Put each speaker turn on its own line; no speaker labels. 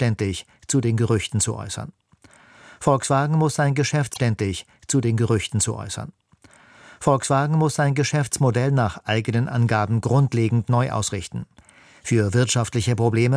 ständig zu den Gerüchten zu äußern. Volkswagen muss sein Geschäftsmodell nach eigenen Angaben grundlegend neu ausrichten. Für wirtschaftliche Probleme